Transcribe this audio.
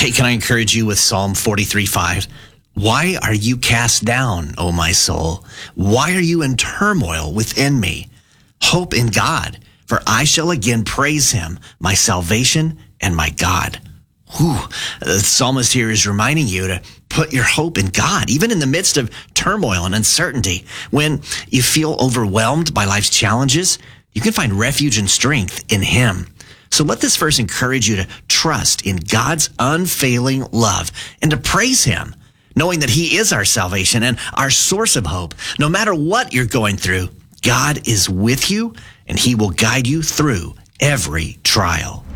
Hey, can I encourage you with Psalm 43:5? Why are you cast down, O my soul? Why are you in turmoil within me? Hope in God, for I shall again praise him, my salvation and my God. Whew. The psalmist here is reminding you to put your hope in God, even in the midst of turmoil and uncertainty. When you feel overwhelmed by life's challenges, you can find refuge and strength in him. So let this verse encourage you to trust in God's unfailing love and to praise him, knowing that he is our salvation and our source of hope. No matter what you're going through, God is with you and he will guide you through every trial.